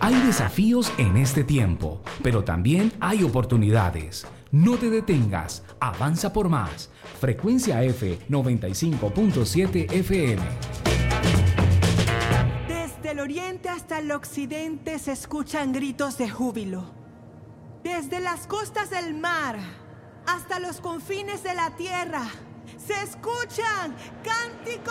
Hay desafíos en este tiempo, pero también hay oportunidades. No te detengas, avanza por más. Frecuencia F 95.7 FM. Desde el oriente hasta el occidente se escuchan gritos de júbilo. Desde las costas del mar hasta los confines de la tierra se escuchan cánticos